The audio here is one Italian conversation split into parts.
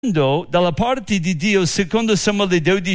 dalla parte di Dio, secondo Samuele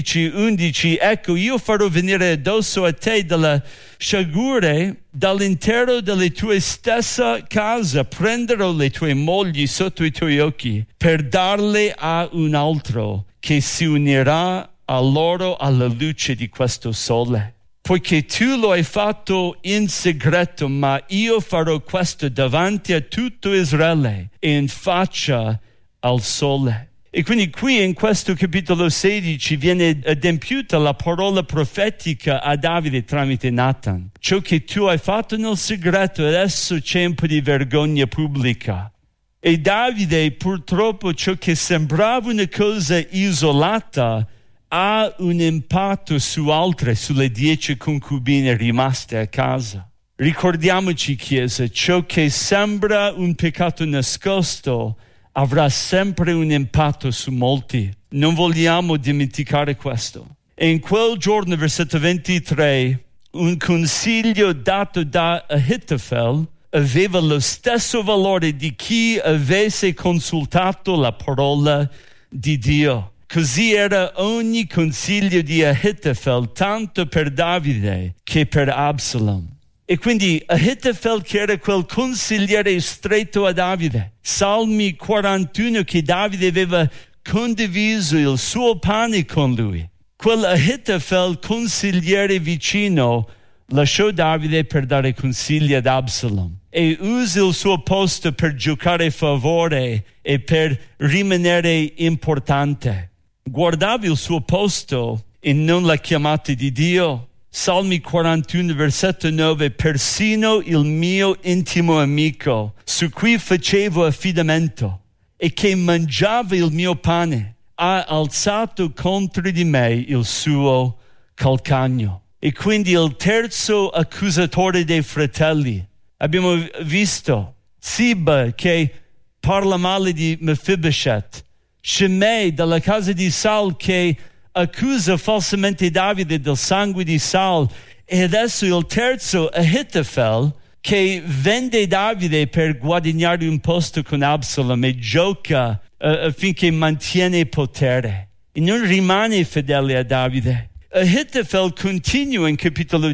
12:11, ecco, io farò venire addosso a te delle sciagure dall'interno delle tue stesse casa, prenderò le tue mogli sotto i tuoi occhi per darle a un altro che si unirà a loro alla luce di questo sole. Poiché tu lo hai fatto in segreto, ma io farò questo davanti a tutto Israele e in faccia al sole. E quindi qui in questo capitolo 16 viene adempiuta la parola profetica a Davide tramite Nathan. Ciò che tu hai fatto nel segreto, adesso c'è un po' di vergogna pubblica. E Davide, purtroppo, ciò che sembrava una cosa isolata ha un impatto su altre, sulle 10 concubine rimaste a casa. Ricordiamoci, Chiesa, ciò che sembra un peccato nascosto avrà sempre un impatto su molti. Non vogliamo dimenticare questo. E in quel giorno, versetto 23, un consiglio dato da Ahitofel aveva lo stesso valore di chi avesse consultato la parola di Dio. Così era ogni consiglio di Ahitofel, tanto per Davide che per Absalom. E quindi Ahitofel, che era quel consigliere stretto a Davide, Salmi 41, che Davide aveva condiviso il suo pane con lui. Quell'Ahitofel, consigliere vicino, lasciò Davide per dare consigli ad Absalom e usa il suo posto per giocare favore e per rimanere importante. Guardava il suo posto e non la chiamata di Dio. Salmi 41, versetto 9, persino il mio intimo amico, su cui facevo affidamento e che mangiava il mio pane, ha alzato contro di me il suo calcagno. E quindi il terzo accusatore dei fratelli. Abbiamo visto Ziba che parla male di Mephibosheth, Shimei dalla casa di Saul che accusa falsamente Davide del sangue di Saul, e adesso il terzo, Ahitofel, che vende Davide per guadagnare un posto con Absalom e gioca affinché mantiene il potere e non rimane fedele a Davide. Ahitofel continua in capitolo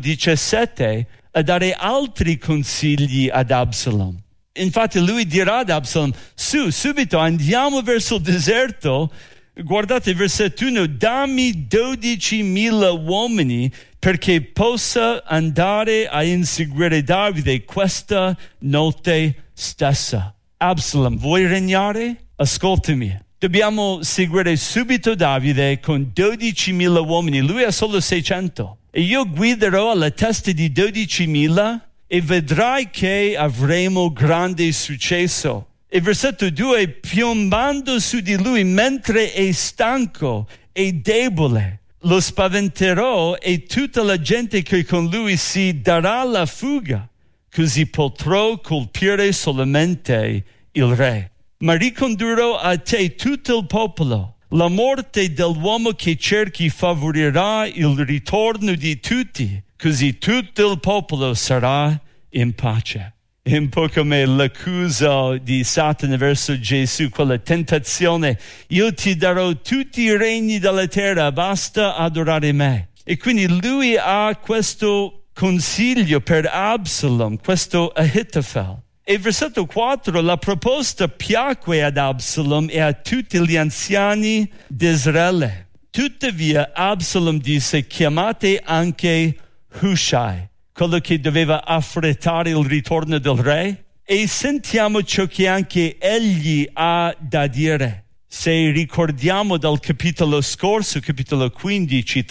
17 a dare altri consigli ad Absalom. Infatti lui dirà ad Absalom, subito andiamo verso il deserto. Guardate versetto 1, dammi 12.000 uomini perché possa andare a inseguire Davide questa notte stessa. Absalom, vuoi regnare? Ascoltami. Dobbiamo seguire subito Davide con 12.000 uomini. Lui ha solo 600. E io guiderò alla testa di 12.000 e vedrai che avremo grande successo. E versetto 2, piombando su di lui mentre è stanco e debole, lo spaventerò e tutta la gente che con lui si darà la fuga, così potrò colpire solamente il re. Ma ricondurrò a te tutto il popolo. La morte dell'uomo che cerchi favorirà il ritorno di tutti, così tutto il popolo sarà in pace. È un po' come l'accusa di Satana verso Gesù, quella tentazione. Io ti darò tutti i regni della terra, basta adorare me. E quindi lui ha questo consiglio per Absalom, questo Ahitofel. E versetto 4, la proposta piacque ad Absalom e a tutti gli anziani di Israele. Tuttavia Absalom disse, chiamate anche Hushai, quello che doveva affrettare il ritorno del re, e sentiamo ciò che anche egli ha da dire. Se ricordiamo dal capitolo scorso, capitolo 15,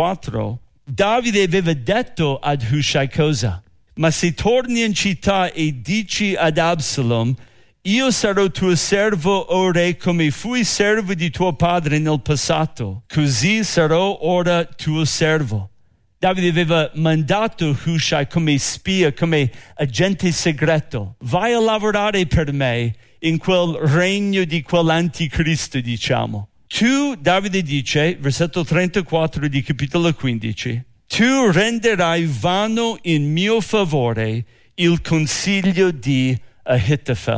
34, Davide aveva detto ad Hushai cosa? Ma se torni in città e dici ad Absalom, io sarò tuo servo, o re, come fui servo di tuo padre nel passato, così sarò ora tuo servo. Davide aveva mandato Hushai come spia, come agente segreto. Vai a lavorare per me in quel regno di quell'anticristo, diciamo. Tu, Davide dice, versetto 34 di capitolo 15, tu renderai vano in mio favore il consiglio di Ahitofel.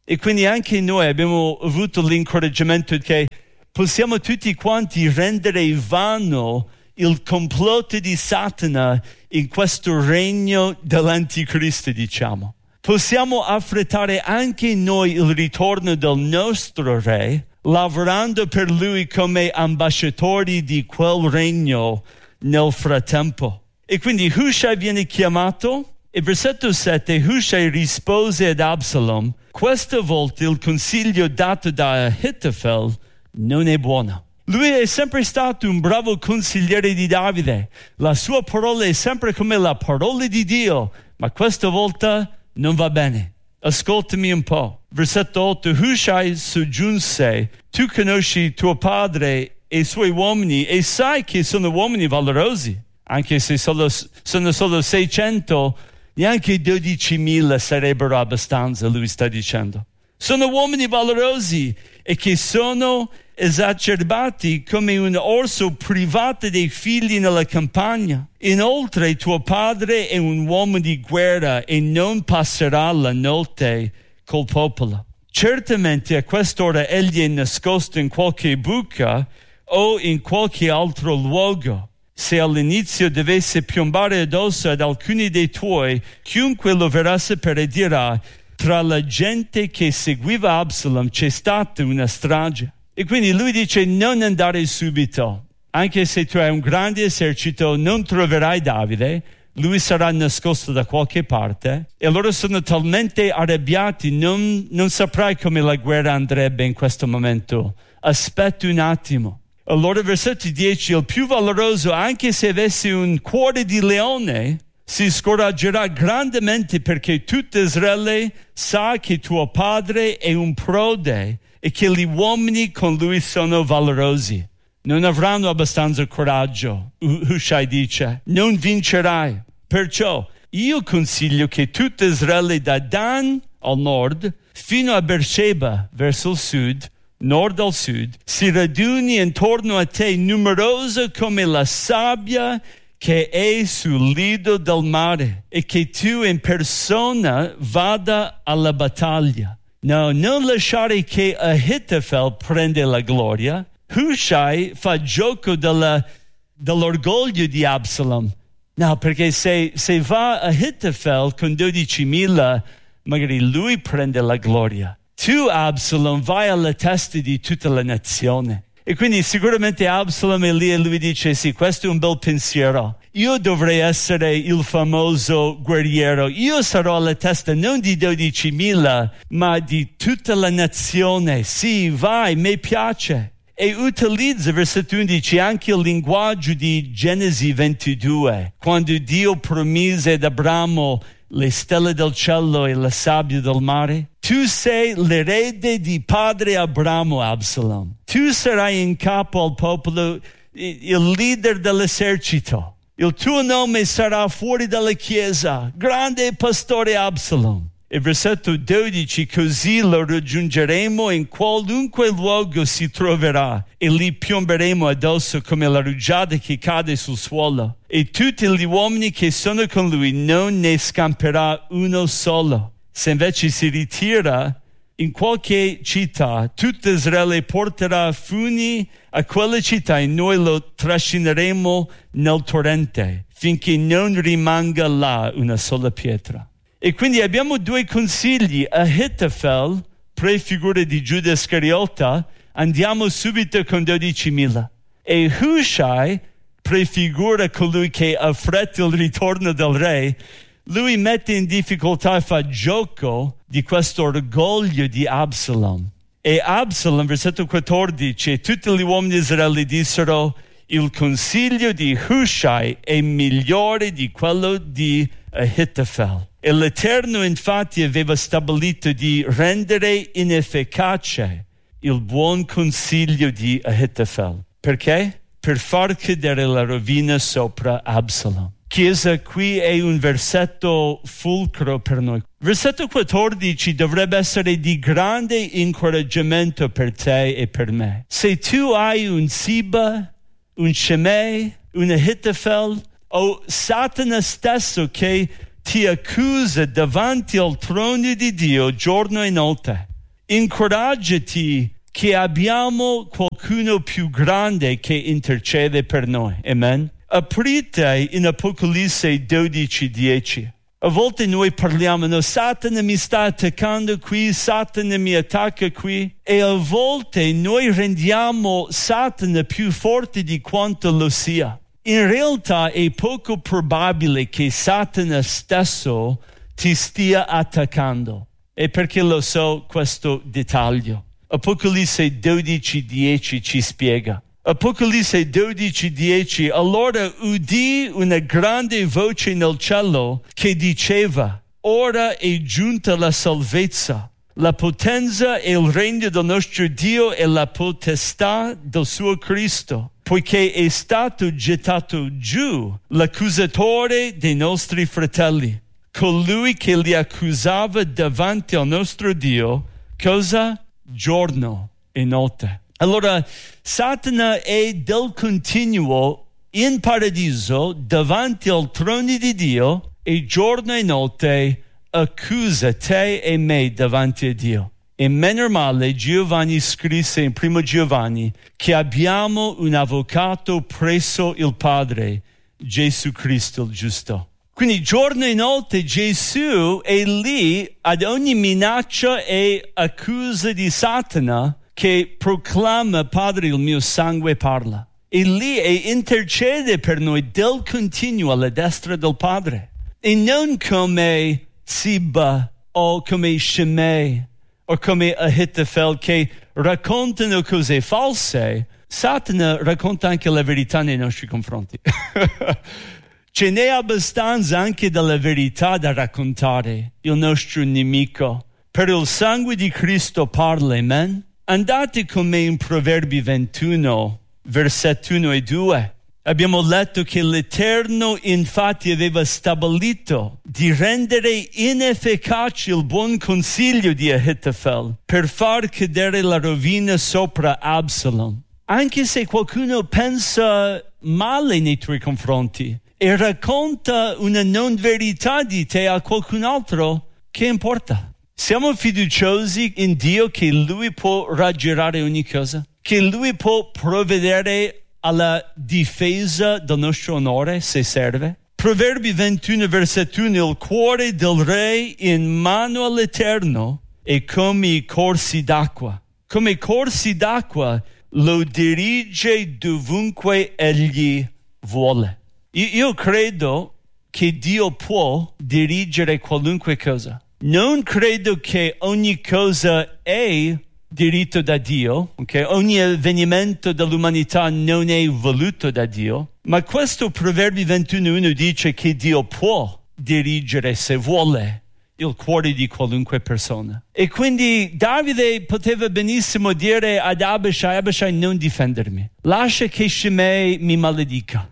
E quindi anche noi abbiamo avuto l'incoraggiamento che possiamo tutti quanti rendere vano il complotto di Satana in questo regno dell'anticristo, diciamo. Possiamo affrettare anche noi il ritorno del nostro re, lavorando per lui come ambasciatori di quel regno nel frattempo. E quindi Hushai viene chiamato, e versetto 7, Hushai rispose ad Absalom: questa volta il consiglio dato da Ahitofel non è buono. Lui è sempre stato un bravo consigliere di Davide. La sua parola è sempre come la parola di Dio, ma questa volta non va bene. Ascoltami un po'. Versetto 8, Hushai soggiunse: tu conosci tuo padre e i suoi uomini e sai che sono uomini valorosi. Anche se sono solo 600, neanche 12.000 sarebbero abbastanza, lui sta dicendo. Sono uomini valorosi e che sono esacerbati come un orso privato dei figli nella campagna. Inoltre tuo padre è un uomo di guerra e non passerà la notte col popolo. Certamente a quest'ora egli è nascosto in qualche buca o in qualche altro luogo. Se all'inizio dovesse piombare addosso ad alcuni dei tuoi, chiunque lo verrà a sapere dirà: tra la gente che seguiva Absalom c'è stata una strage. E quindi lui dice: non andare subito, anche se tu hai un grande esercito non troverai Davide, lui sarà nascosto da qualche parte. E loro sono talmente arrabbiati, non saprai come la guerra andrebbe in questo momento. Aspetta un attimo. Allora versetto 10, il più valoroso, anche se avesse un cuore di leone, si scoraggerà grandemente perché tutto Israele sa che tuo padre è un prode e che gli uomini con lui sono valorosi. Non avranno abbastanza coraggio, Hushai dice, non vincerai. Perciò io consiglio che tutto Israele da Dan al nord fino a Beersheba verso il sud, nord al sud, si raduni intorno a te numerosa come la sabbia che è sul lido del mare, e che tu in persona vada alla battaglia. No, non lasciare che Ahitofel prenda la gloria. Hushai fa gioco dell'orgoglio di Absalom. No, perché se va Ahitofel con 12.000, magari lui prende la gloria. Tu, Absalom, vai alla testa di tutta la nazione. E quindi sicuramente Absalom è lì e lui dice: sì, questo è un bel pensiero. Io dovrei essere il famoso guerriero. Io sarò alla testa non di 12.000, ma di tutta la nazione. Sì, vai, mi piace. E utilizza, versetto 11, anche il linguaggio di Genesi 22, quando Dio promise ad Abramo le stelle del cielo e la sabbia del mare. Tu sei l'erede di padre Abramo, Absalom. Tu sarai in capo al popolo, il leader dell'esercito. Il tuo nome sarà fuori dalla chiesa, grande pastore Absalom. E versetto 12, così lo raggiungeremo in qualunque luogo si troverà e li piomberemo addosso come la rugiada che cade sul suolo. E tutti gli uomini che sono con lui non ne scamperà uno solo. Se invece si ritira in qualche città, tutto Israele porterà funi a quella città e noi lo trascineremo nel torrente finché non rimanga là una sola pietra. E quindi abbiamo due consigli. Ahitofel, prefigura di Giuda Iscariota, andiamo subito con 12.000. E Hushai, prefigura colui che affretta il ritorno del re, lui mette in difficoltà e fa gioco di questo orgoglio di Absalom. E Absalom, versetto 14, tutti gli uomini di Israele dissero: il consiglio di Hushai è migliore di quello di Ahitofel. E l'Eterno infatti aveva stabilito di rendere inefficace il buon consiglio di Ahitofel. Perché? Per far cadere la rovina sopra Absalom. Chiesa, qui è un versetto fulcro per noi. Versetto 14 dovrebbe essere di grande incoraggiamento per te e per me. Se tu hai un Siba, un Shimei, un Ahitofel o Satana stesso che ti accusa davanti al trono di Dio giorno e notte, incoraggiati che abbiamo qualcuno più grande che intercede per noi. Amen. Aprite in Apocalisse 12:10. A volte noi parliamo, no, Satana mi sta attaccando qui, Satana mi attacca qui, e a volte noi rendiamo Satana più forte di quanto lo sia. In realtà è poco probabile che Satana stesso ti stia attaccando. E perché lo so questo dettaglio? Apocalisse 12:10 ci spiega. Apocalisse 12:10, allora udì una grande voce nel cielo che diceva: ora è giunta la salvezza, la potenza e il regno del nostro Dio e la potestà del suo Cristo, poiché è stato gettato giù l'accusatore dei nostri fratelli, colui che li accusava davanti al nostro Dio, cosa? Giorno e notte. Allora, Satana è del continuo in paradiso davanti al trono di Dio e giorno e notte accusa te e me davanti a Dio. E meno male Giovanni scrisse in 1 Giovanni che abbiamo un avvocato presso il Padre, Gesù Cristo il giusto. Quindi giorno e notte Gesù è lì ad ogni minaccia e accusa di Satana che proclama: Padre, il mio sangue parla. E lì e intercede per noi del continuo alla destra del Padre. E non come Ziba o come Shimei o come Ahitofel che raccontano cose false. Satana racconta anche la verità nei nostri confronti. Ce n'è abbastanza anche della verità da raccontare, il nostro nemico. Per il sangue di Cristo parla, amen? Andate con me in Proverbi 21, versetti 1 e 2. Abbiamo letto che l'Eterno infatti aveva stabilito di rendere inefficace il buon consiglio di Ahitofel per far cadere la rovina sopra Absalom. Anche se qualcuno pensa male nei tuoi confronti e racconta una non verità di te a qualcun altro, che importa? Siamo fiduciosi in Dio che Lui può raggirare ogni cosa, che Lui può provvedere alla difesa del nostro onore se serve. Proverbi 21, versetto 1, il cuore del re in mano all'Eterno è come i corsi d'acqua. Come corsi d'acqua lo dirige dovunque egli vuole. Io credo che Dio può dirigere qualunque cosa. Non credo che ogni cosa è diritto da Dio, okay? Ogni avvenimento dell'umanità non è voluto da Dio, ma questo Proverbi 21:1 dice che Dio può dirigere, se vuole, il cuore di qualunque persona. E quindi Davide poteva benissimo dire ad Abishai: Abishai, non difendermi, lascia che Shimei mi maledica.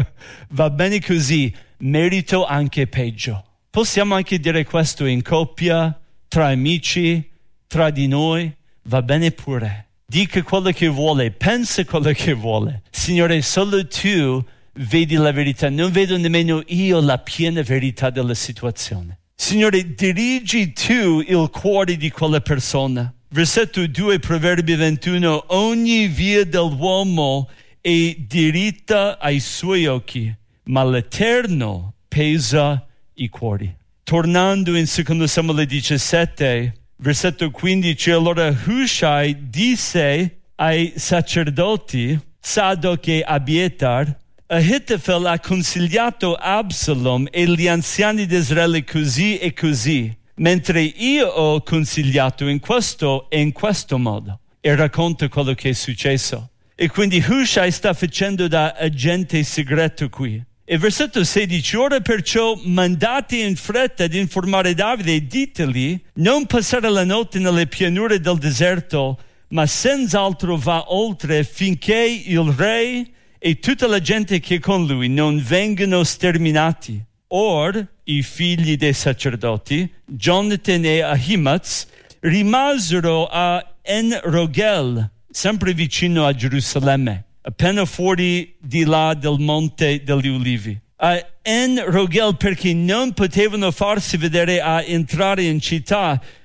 Va bene così, merito anche peggio. Possiamo anche dire questo in coppia, tra amici, tra di noi, va bene pure. Dica quello che vuole, pensa quello che vuole. Signore, solo tu vedi la verità, non vedo nemmeno io la piena verità della situazione. Signore, dirigi tu il cuore di quella persona. Versetto 2, Proverbi 21, ogni via dell'uomo è diritta ai suoi occhi, ma l'Eterno pesa i cuori. Tornando in 2 Samuele 17, versetto 15, allora Hushai disse ai sacerdoti Zadok e Abietar: Ahitofel ha consigliato Absalom e gli anziani di Israele così e così, mentre io ho consigliato in questo e in questo modo. E racconta quello che è successo. E quindi Hushai sta facendo da agente segreto qui. E versetto 16, ora perciò mandate in fretta ad informare Davide e diteli: non passare la notte nelle pianure del deserto, ma senz'altro va oltre finché il re e tutta la gente che è con lui non vengano sterminati. Or i figli dei sacerdoti, Jonathan e Ahimaaz, rimasero a En Rogel, sempre vicino a Gerusalemme, appena fuori di là del Monte degli Ulivi. A En Rogel, perché non potevano farsi vedere a entrare in città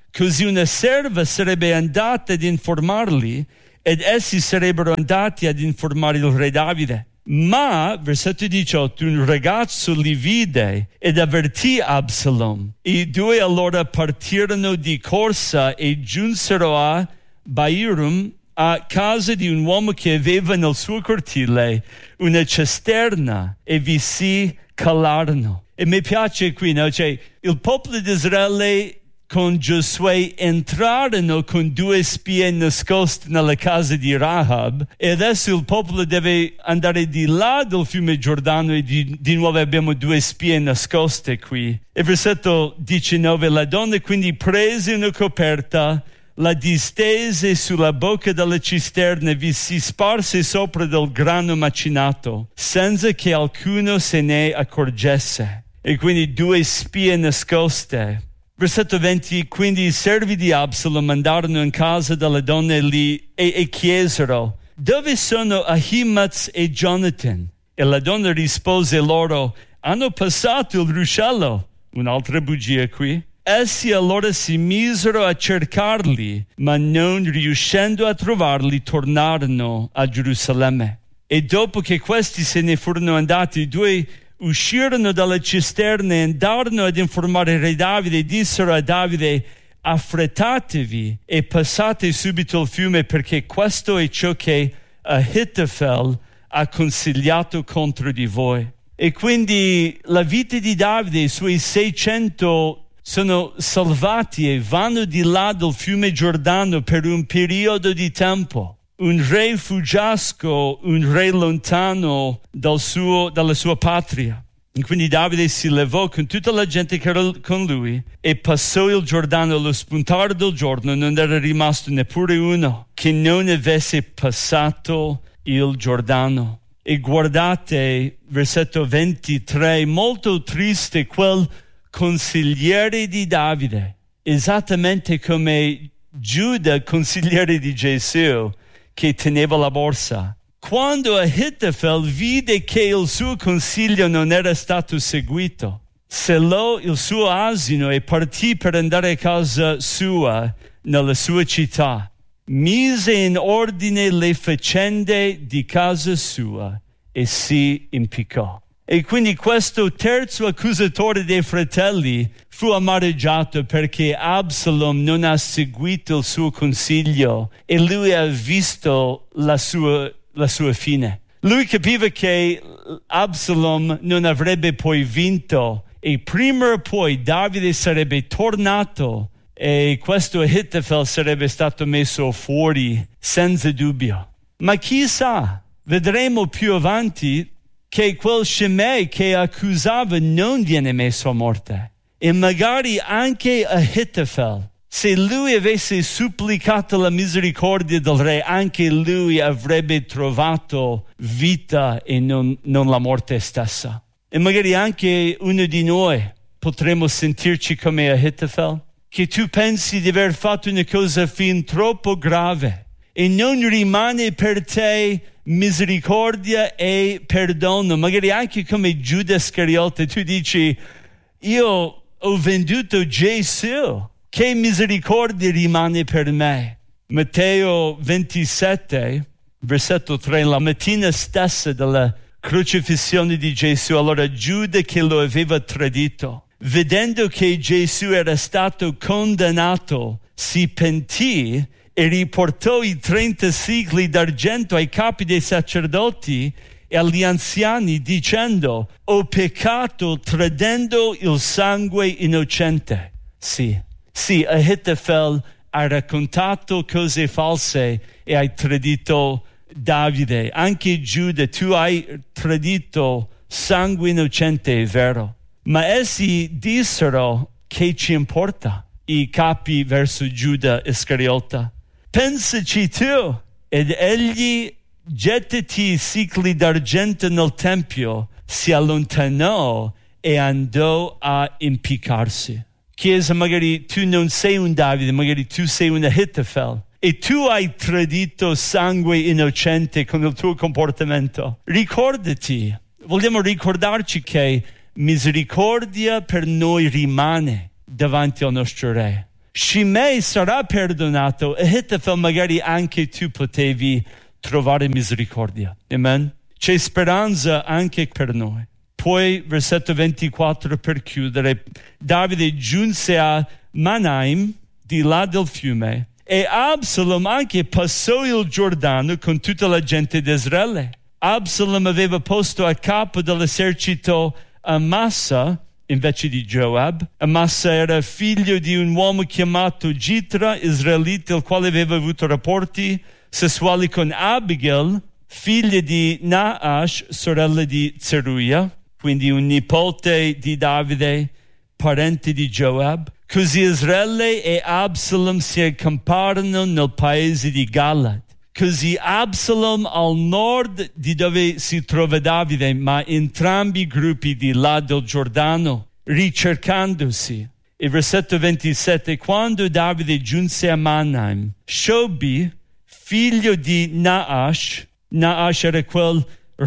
Così una serva sarebbe andata ad informarli ed essi sarebbero andati ad informare il re Davide. Ma, versetto 18, un ragazzo li vide ed avvertì Absalom. I due allora partirono di corsa e giunsero a Bairum, a casa di un uomo che aveva nel suo cortile una cisterna, e vi si calarono. E mi piace qui, no? Cioè, il popolo di Israele con Giosuè entrarono con 2 spie nascosti nella casa di Rahab, e adesso il popolo deve andare di là del fiume Giordano e di nuovo abbiamo 2 spie nascoste qui. E versetto 19, la donna quindi prese una coperta, la distese sulla bocca della cisterna e vi si sparse sopra del grano macinato, senza che alcuno se ne accorgesse. E quindi 2 spie nascoste. Versetto 20, quindi i servi di Absalom andarono in casa della donna e chiesero: dove sono Ahimaaz e Jonathan? E la donna rispose loro: hanno passato il ruscello. Un'altra bugia qui. Essi allora si misero a cercarli, ma non riuscendo a trovarli tornarono a Gerusalemme. E dopo che questi se ne furono andati, 2 uscirono dalla cisterna e andarono ad informare il re Davide e dissero a Davide: affrettatevi e passate subito il fiume, perché questo è ciò che Ahitofel ha consigliato contro di voi. E quindi la vita di Davide e i suoi 600 sono salvati e vanno di là del fiume Giordano per un periodo di tempo. Un re fuggiasco, un re lontano dalla sua patria. E quindi Davide si levò con tutta la gente che era con lui e passò il Giordano. Allo spuntare del giorno non era rimasto neppure uno che non avesse passato il Giordano. E guardate, versetto 23, molto triste quel consigliere di Davide, esattamente come Giuda, consigliere di Gesù, che teneva la borsa. Quando Ahitofel vide che il suo consiglio non era stato seguito, sellò il suo asino e partì per andare a casa sua nella sua città. Mise in ordine le faccende di casa sua e si impiccò. E quindi questo terzo accusatore dei fratelli fu amareggiato perché Absalom non ha seguito il suo consiglio e lui ha visto la sua fine. Lui capiva che Absalom non avrebbe poi vinto e prima o poi Davide sarebbe tornato e questo Ahitofel sarebbe stato messo fuori senza dubbio. Ma chissà, vedremo più avanti che quel Shimei che accusava non viene messo a morte. E magari anche Ahitofel, se lui avesse supplicato la misericordia del re, anche lui avrebbe trovato vita e non la morte stessa. E magari anche uno di noi potremmo sentirci come Ahitofel, che tu pensi di aver fatto una cosa fin troppo grave e non rimane per te misericordia e perdono. Magari anche come Giuda Iscariota, tu dici: io ho venduto Gesù, che misericordia rimane per me? Matteo 27, versetto 3, la mattina stessa della crocifissione di Gesù, allora Giuda, che lo aveva tradito, vedendo che Gesù era stato condannato, si pentì e riportò i 30 sicli d'argento ai capi dei sacerdoti e agli anziani, dicendo: ho peccato tradendo il sangue innocente. Sì, Ahitofel ha raccontato cose false e hai tradito Davide. Anche Giuda, tu hai tradito sangue innocente, è vero. Ma essi dissero: che ci importa? I capi verso Giuda Iscariota. Pensaci tu. Ed egli, gettati i sicli d'argento nel tempio, si allontanò e andò a impiccarsi. Chiesa, magari tu non sei un Davide, magari tu sei un Ahitofel e tu hai tradito sangue innocente con il tuo comportamento. Ricordati, vogliamo ricordarci che misericordia per noi rimane davanti al nostro Re. Shimei sarà perdonato e Ahitofel magari anche tu potevi trovare misericordia. Amen? C'è speranza anche per noi. Poi, versetto 24 per chiudere, Davide giunse a Manaim, di là del fiume, e Absalom anche passò il Giordano con tutta la gente di Israele. Absalom aveva posto a capo dell'esercito Amasa invece di Joab. Amasa era figlio di un uomo chiamato Gitra, israelita, il quale aveva avuto rapporti sessuali con Abigail, figlia di Naash, sorella di Zeruia, quindi un nipote di Davide, parente di Joab. Così Israele e Absalom si accamparono nel paese di Galat. Così Absalom al nord di dove si trova Davide, ma entrambi i gruppi di là del Giordano, ricercandosi. Il versetto 27, quando Davide giunse a Manaim, Shobi, figlio di Naash era quel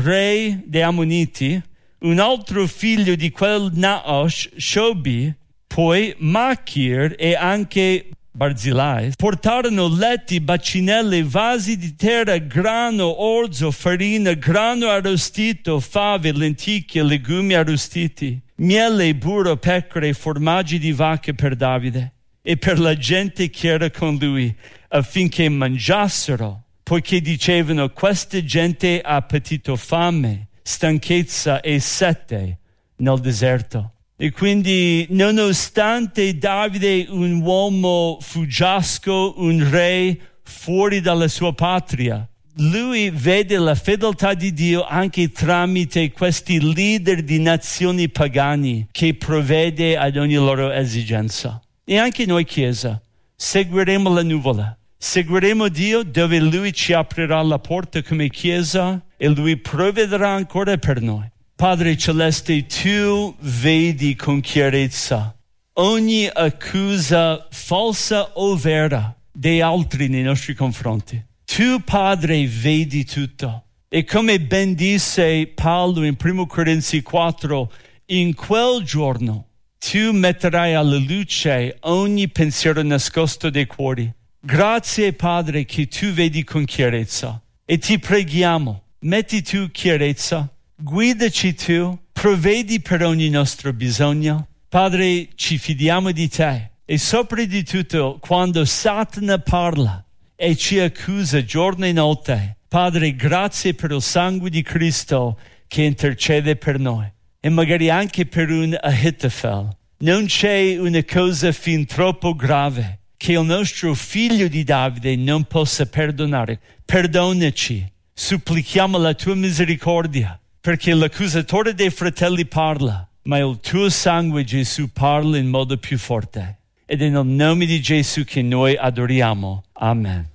re dei Ammoniti, un altro figlio di quel Naash, Shobi, poi Machir e anche Barzillai portarono letti, bacinelle, vasi di terra, grano, orzo, farina, grano arrostito, fave, lenticchie, legumi arrostiti, miele, burro, pecore, formaggi di vacche per Davide e per la gente che era con lui, affinché mangiassero, poiché dicevano: questa gente ha patito fame, stanchezza e sete nel deserto. E quindi, nonostante Davide, un uomo fuggiasco, un re fuori dalla sua patria, lui vede la fedeltà di Dio anche tramite questi leader di nazioni pagani che provvede ad ogni loro esigenza. E anche noi, Chiesa, seguiremo la nuvola. Seguiremo Dio dove Lui ci aprirà la porta come Chiesa e Lui provvederà ancora per noi. Padre Celeste, Tu vedi con chiarezza ogni accusa falsa o vera dei altri nei nostri confronti. Tu, Padre, vedi tutto. E come ben disse Paolo in 1 Corinzi 4, in quel giorno Tu metterai alla luce ogni pensiero nascosto dei cuori. Grazie, Padre, che Tu vedi con chiarezza. E Ti preghiamo, metti Tu chiarezza, guidaci Tu, provvedi per ogni nostro bisogno. Padre, ci fidiamo di Te. E sopra di tutto, quando Satana parla e ci accusa giorno e notte, Padre, grazie per il sangue di Cristo che intercede per noi. E magari anche per un Ahitofel. Non c'è una cosa fin troppo grave che il nostro figlio di Davide non possa perdonare. Perdonaci, supplichiamo la Tua misericordia, perché l'accusatore dei fratelli parla, ma il Tuo sangue, Gesù, parla in modo più forte. Ed è nel nome di Gesù che noi adoriamo. Amen.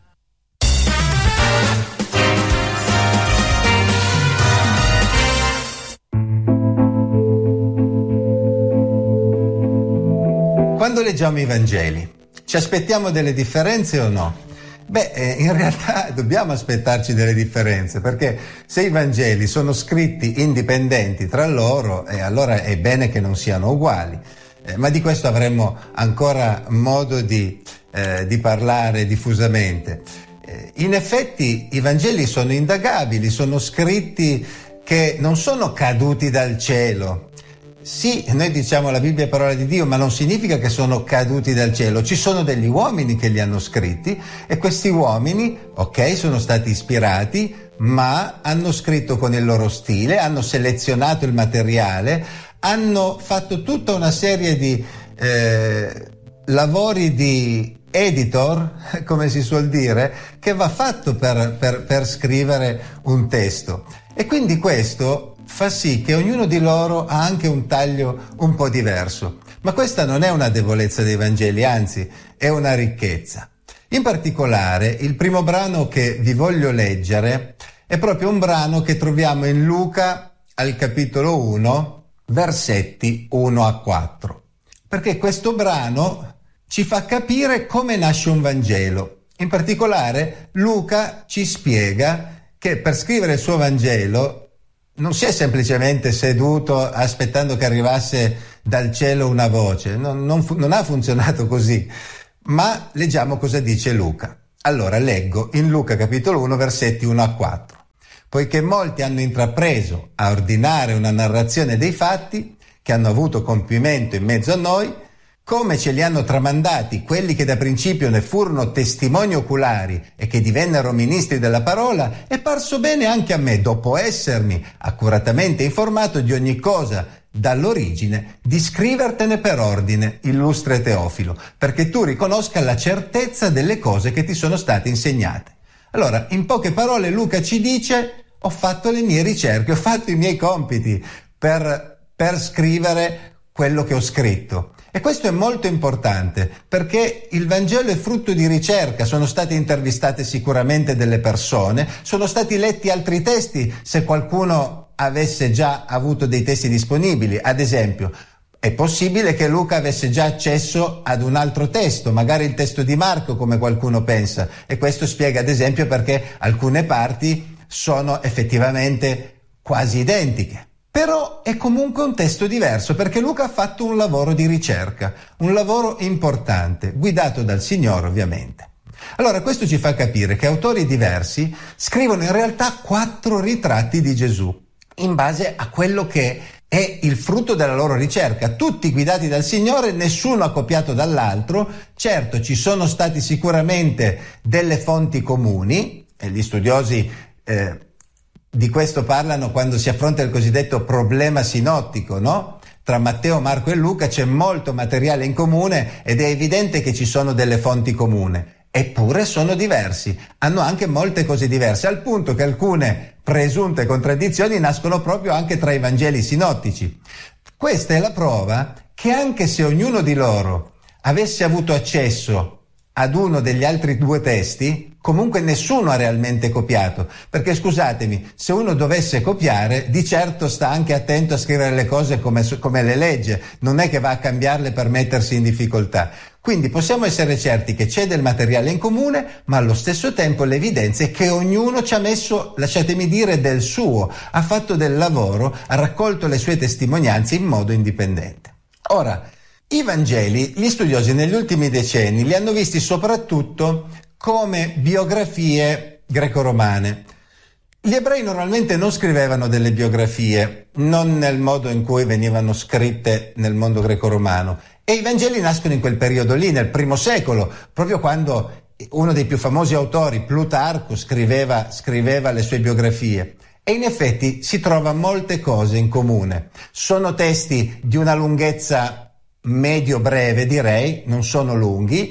Quando leggiamo i Vangeli, ci aspettiamo delle differenze o no? In realtà dobbiamo aspettarci delle differenze, perché se i Vangeli sono scritti indipendenti tra loro, allora è bene che non siano uguali. Ma di questo avremo ancora modo di parlare diffusamente. In effetti i Vangeli sono indagabili, sono scritti che non sono caduti dal cielo. Sì, noi diciamo la Bibbia è parola di Dio, ma non significa che sono caduti dal cielo. Ci sono degli uomini che li hanno scritti e questi uomini, sono stati ispirati, ma hanno scritto con il loro stile, hanno selezionato il materiale, hanno fatto tutta una serie di lavori di editor, come si suol dire, che va fatto per scrivere un testo. E quindi questo fa sì che ognuno di loro ha anche un taglio un po' diverso. Ma questa non è una debolezza dei Vangeli, anzi è una ricchezza. In particolare, il primo brano che vi voglio leggere è proprio un brano che troviamo in Luca al capitolo 1, versetti 1 a 4. Perché questo brano ci fa capire come nasce un Vangelo. In particolare, Luca ci spiega che per scrivere il suo Vangelo non si è semplicemente seduto aspettando che arrivasse dal cielo una voce, non ha funzionato così, ma leggiamo cosa dice Luca. Allora leggo in Luca capitolo 1 versetti 1 a 4. Poiché molti hanno intrapreso a ordinare una narrazione dei fatti che hanno avuto compimento in mezzo a noi, come ce li hanno tramandati quelli che da principio ne furono testimoni oculari e che divennero ministri della parola, è parso bene anche a me, dopo essermi accuratamente informato di ogni cosa dall'origine, di scrivertene per ordine, illustre Teofilo, perché tu riconosca la certezza delle cose che ti sono state insegnate. Allora, in poche parole Luca ci dice: ho fatto le mie ricerche, ho fatto i miei compiti per scrivere quello che ho scritto. E questo è molto importante, perché il Vangelo è frutto di ricerca, sono state intervistate sicuramente delle persone, sono stati letti altri testi se qualcuno avesse già avuto dei testi disponibili. Ad esempio, è possibile che Luca avesse già accesso ad un altro testo, magari il testo di Marco, come qualcuno pensa, e questo spiega ad esempio perché alcune parti sono effettivamente quasi identiche. Però è comunque un testo diverso, perché Luca ha fatto un lavoro di ricerca, un lavoro importante, guidato dal Signore ovviamente. Allora questo ci fa capire che autori diversi scrivono in realtà 4 ritratti di Gesù, in base a quello che è il frutto della loro ricerca, tutti guidati dal Signore, nessuno ha copiato dall'altro. Certo, ci sono stati sicuramente delle fonti comuni, e gli studiosi di questo parlano quando si affronta il cosiddetto problema sinottico, no? Tra Matteo, Marco e Luca c'è molto materiale in comune ed è evidente che ci sono delle fonti comuni. Eppure sono diversi, hanno anche molte cose diverse, al punto che alcune presunte contraddizioni nascono proprio anche tra i Vangeli sinottici. Questa è la prova che anche se ognuno di loro avesse avuto accesso ad uno degli altri 2 testi, comunque nessuno ha realmente copiato, perché scusatemi, se uno dovesse copiare, di certo sta anche attento a scrivere le cose come le legge, non è che va a cambiarle per mettersi in difficoltà. Quindi possiamo essere certi che c'è del materiale in comune, ma allo stesso tempo l'evidenza è che ognuno ci ha messo, lasciatemi dire, del suo, ha fatto del lavoro, ha raccolto le sue testimonianze in modo indipendente. Ora, i Vangeli, gli studiosi negli ultimi decenni li hanno visti soprattutto come biografie greco-romane. Gli ebrei normalmente non scrivevano delle biografie, non nel modo in cui venivano scritte nel mondo greco-romano, e i Vangeli nascono in quel periodo lì, nel I secolo, proprio quando uno dei più famosi autori, Plutarco, scriveva le sue biografie. E in effetti si trova molte cose in comune. Sono testi di una lunghezza medio-breve, direi, non sono lunghi,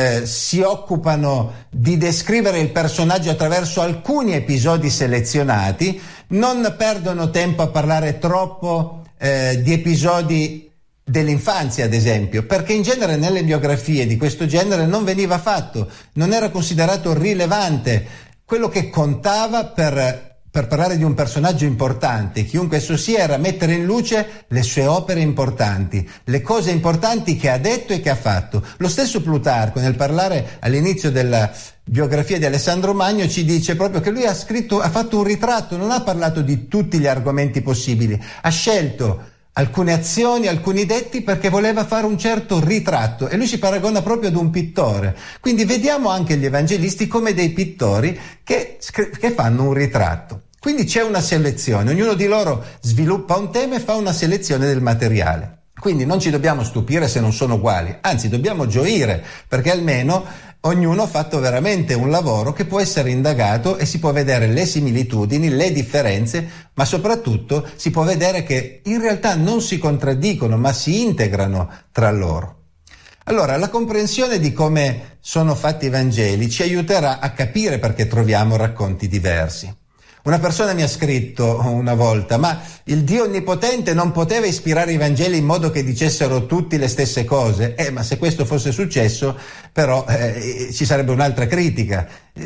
si occupano di descrivere il personaggio attraverso alcuni episodi selezionati, non perdono tempo a parlare troppo di episodi dell'infanzia, ad esempio, perché in genere nelle biografie di questo genere non veniva fatto, non era considerato rilevante. Quello che contava per parlare di un personaggio importante, chiunque esso sia, era mettere in luce le sue opere importanti, le cose importanti che ha detto e che ha fatto. Lo stesso Plutarco, nel parlare all'inizio della biografia di Alessandro Magno, ci dice proprio che lui ha fatto un ritratto, non ha parlato di tutti gli argomenti possibili, ha scelto alcune azioni, alcuni detti, perché voleva fare un certo ritratto, e lui si paragona proprio ad un pittore. Quindi vediamo anche gli evangelisti come dei pittori che fanno un ritratto. Quindi c'è una selezione, ognuno di loro sviluppa un tema e fa una selezione del materiale. Quindi non ci dobbiamo stupire se non sono uguali, anzi dobbiamo gioire, perché almeno ognuno ha fatto veramente un lavoro che può essere indagato e si può vedere le similitudini, le differenze, ma soprattutto si può vedere che in realtà non si contraddicono, ma si integrano tra loro. Allora, la comprensione di come sono fatti i Vangeli ci aiuterà a capire perché troviamo racconti diversi. Una persona mi ha scritto una volta: ma il Dio Onnipotente non poteva ispirare i Vangeli in modo che dicessero tutti le stesse cose? Ma se questo fosse successo, però ci sarebbe un'altra critica.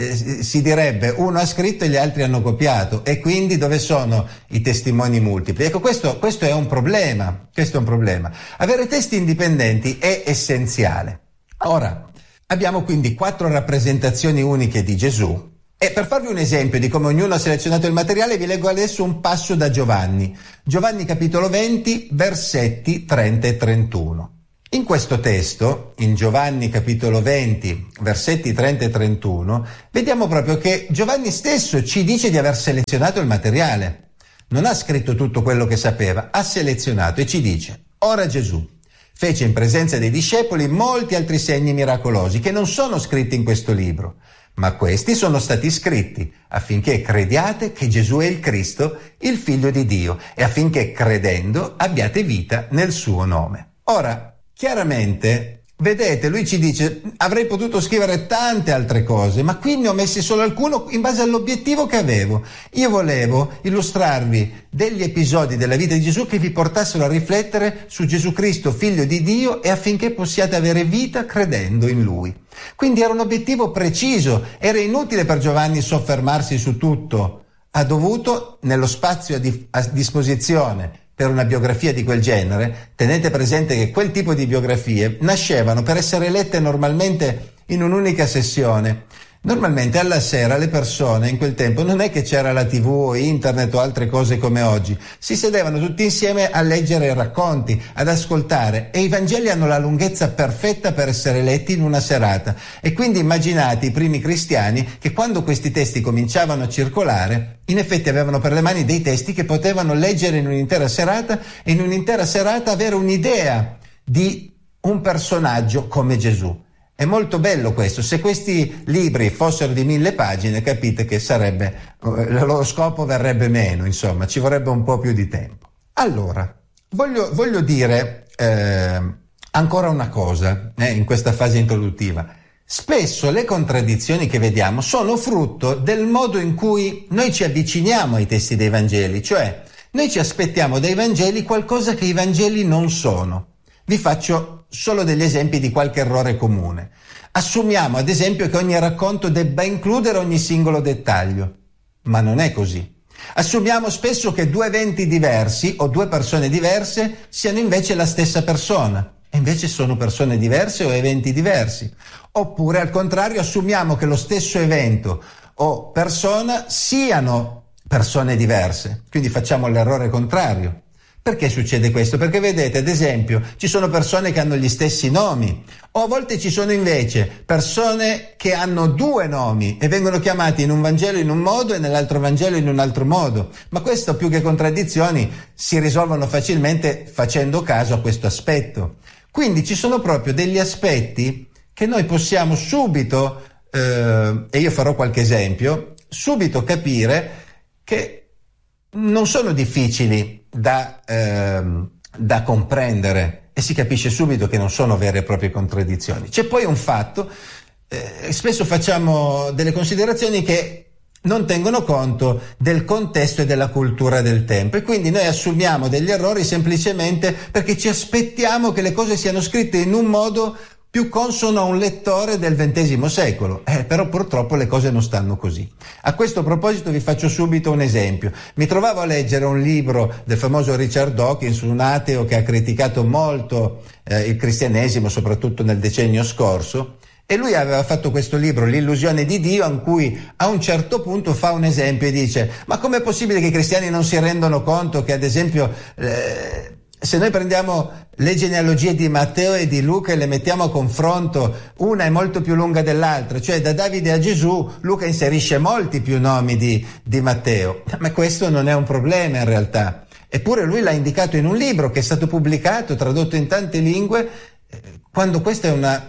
Si direbbe: uno ha scritto e gli altri hanno copiato, e quindi dove sono i testimoni multipli? Ecco, questo è un problema. Questo è un problema. Avere testi indipendenti è essenziale. Ora, abbiamo quindi 4 rappresentazioni uniche di Gesù. E per farvi un esempio di come ognuno ha selezionato il materiale, vi leggo adesso un passo da Giovanni. Giovanni capitolo 20, versetti 30 e 31. In questo testo, in Giovanni capitolo 20, versetti 30 e 31, vediamo proprio che Giovanni stesso ci dice di aver selezionato il materiale. Non ha scritto tutto quello che sapeva, ha selezionato e ci dice: ora Gesù fece in presenza dei discepoli molti altri segni miracolosi che non sono scritti in questo libro, ma questi sono stati scritti affinché crediate che Gesù è il Cristo, il Figlio di Dio, e affinché credendo abbiate vita nel suo nome. Ora, chiaramente, vedete, lui ci dice: avrei potuto scrivere tante altre cose, ma qui ne ho messi solo alcune in base all'obiettivo che avevo. Io volevo illustrarvi degli episodi della vita di Gesù che vi portassero a riflettere su Gesù Cristo, Figlio di Dio, e affinché possiate avere vita credendo in Lui. Quindi era un obiettivo preciso, era inutile per Giovanni soffermarsi su tutto. Ha dovuto, nello spazio a disposizione per una biografia di quel genere, tenete presente che quel tipo di biografie nascevano per essere lette normalmente in un'unica sessione. Normalmente alla sera le persone in quel tempo non è che c'era la TV o internet o altre cose come oggi, si sedevano tutti insieme a leggere racconti, ad ascoltare, e i Vangeli hanno la lunghezza perfetta per essere letti in una serata. E quindi immaginate i primi cristiani che quando questi testi cominciavano a circolare, in effetti avevano per le mani dei testi che potevano leggere in un'intera serata, e in un'intera serata avere un'idea di un personaggio come Gesù. È molto bello questo. Se questi libri fossero di 1000 pagine, capite che lo scopo verrebbe meno, insomma, ci vorrebbe un po' più di tempo. Allora, voglio dire ancora una cosa in questa fase introduttiva. Spesso le contraddizioni che vediamo sono frutto del modo in cui noi ci avviciniamo ai testi dei Vangeli, cioè noi ci aspettiamo dai Vangeli qualcosa che i Vangeli non sono. Vi faccio solo degli esempi di qualche errore comune. Assumiamo ad esempio che ogni racconto debba includere ogni singolo dettaglio, ma non è così. Assumiamo spesso che due eventi diversi o due persone diverse siano invece la stessa persona, e invece sono persone diverse o eventi diversi. Oppure al contrario assumiamo che lo stesso evento o persona siano persone diverse, quindi facciamo l'errore contrario. Perché succede questo? Perché vedete, ad esempio, ci sono persone che hanno gli stessi nomi, o a volte ci sono invece persone che hanno due nomi e vengono chiamati in un Vangelo in un modo e nell'altro Vangelo in un altro modo. Ma questo, più che contraddizioni, si risolvono facilmente facendo caso a questo aspetto. Quindi ci sono proprio degli aspetti che noi possiamo subito, e io farò qualche esempio, subito capire che non sono difficili da comprendere, e si capisce subito che non sono vere e proprie contraddizioni. C'è poi un fatto, spesso facciamo delle considerazioni che non tengono conto del contesto e della cultura del tempo, e quindi noi assumiamo degli errori semplicemente perché ci aspettiamo che le cose siano scritte in un modo più consono a un lettore del XX secolo, però purtroppo le cose non stanno così. A questo proposito vi faccio subito un esempio. Mi trovavo a leggere un libro del famoso Richard Dawkins, un ateo che ha criticato molto il cristianesimo, soprattutto nel decennio scorso, e lui aveva fatto questo libro, L'illusione di Dio, in cui a un certo punto fa un esempio e dice: ma com'è possibile che i cristiani non si rendono conto che, ad esempio, se noi prendiamo le genealogie di Matteo e di Luca e le mettiamo a confronto, una è molto più lunga dell'altra, cioè da Davide a Gesù Luca inserisce molti più nomi di Matteo, ma questo non è un problema in realtà. Eppure lui l'ha indicato in un libro che è stato pubblicato, tradotto in tante lingue, quando questa